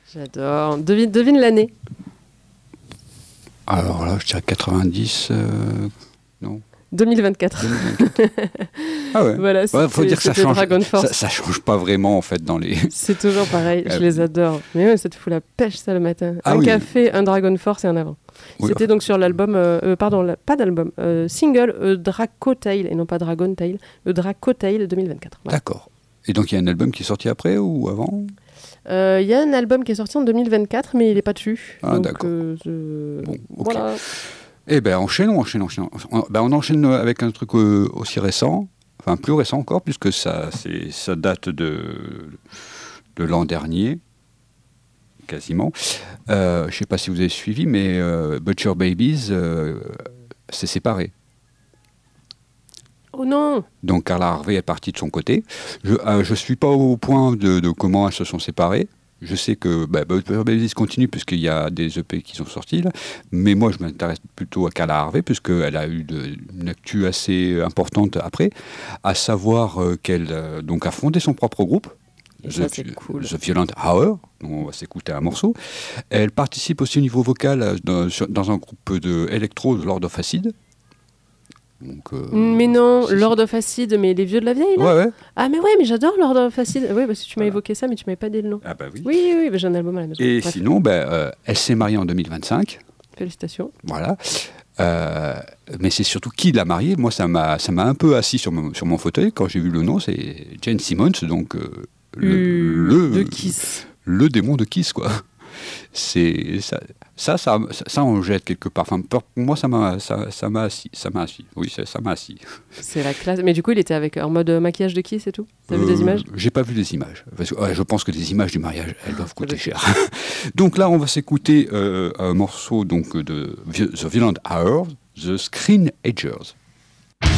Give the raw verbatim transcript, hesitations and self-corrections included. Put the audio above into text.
J'adore. Devine, devine l'année. Alors là, je dirais quatre-vingt-dix. Euh, non. deux mille vingt-quatre. deux mille vingt-quatre. Ah ouais. Voilà, ouais, faut dire que ça change. Dragon Force. Ça, ça change pas vraiment en fait dans les. C'est toujours pareil. Je les adore. Mais ouais, ça te fout la pêche ça le matin. Ah un oui. café, un Dragon Force et un avant. Oui, C'était enfin. donc sur l'album, euh, euh, pardon, la, pas d'album, euh, single euh, Draco Tail et non pas Dragon Tail, euh, Draco Tail deux mille vingt-quatre. Voilà. D'accord. Et donc il y a un album qui est sorti après ou avant? Il euh, y a un album qui est sorti en deux mille vingt-quatre, mais il n'est pas dessus. Ah donc, d'accord. Euh, je... Bon, ok. Voilà. Eh bien, enchaînons, enchaînons, enchaînons. On, ben, on enchaîne avec un truc euh, aussi récent, enfin plus récent encore, puisque ça, c'est, ça date de, de l'an dernier, quasiment. Euh, je ne sais pas si vous avez suivi, mais euh, Butcher Babies euh, s'est séparé. Oh non! Donc Carla Harvey est partie de son côté. Je ne euh, suis pas au point de, de comment elles se sont séparées. Je sais que bah, Butcher Babies continue puisqu'il y a des E P qui sont sortis, là. Mais moi je m'intéresse plutôt à Carla Harvey puisqu'elle a eu de, une actu assez importante après, à savoir euh, qu'elle euh, donc a fondé son propre groupe. Et The, ça, c'est cool. The Violent Hour, donc on va s'écouter un morceau. Elle participe aussi au niveau vocal dans, dans un groupe de électro de Lord of Acid. Donc, euh, mais non, si, Lord of Acid, mais les vieux de la vieille, là. Ouais, ouais. Ah, mais ouais, mais j'adore Lord of Acid. Oui, parce que tu m'as Voilà. évoqué ça, mais tu m'avais pas dit le nom. Ah bah oui. Oui, oui, oui, bah, j'ai un album à la maison. Et Bref. sinon, ben, euh, elle s'est mariée en deux mille vingt-cinq. Félicitations. Voilà. Euh, mais c'est surtout qui l'a mariée. Moi, ça m'a, ça m'a un peu assis sur mon, sur mon fauteuil quand j'ai vu le nom. C'est Jane Simmons, donc euh, le, Euh, le, de Kiss. le démon de Kiss, quoi. C'est ça, ça, ça, ça on jette quelque part. Enfin, pour moi, ça m'a, ça, ça m'a assis, ça m'a assis. Oui, ça, ça m'a assis. C'est la classe. Mais du coup, il était avec en mode maquillage de Kiss et tout. T'as vu Euh, des images? J'ai pas vu des images. Parce que, ouais, je pense que les images du mariage, elles doivent coûter cher. Donc là, on va s'écouter euh, un morceau donc de The Violent Hour, The Screen Edgers.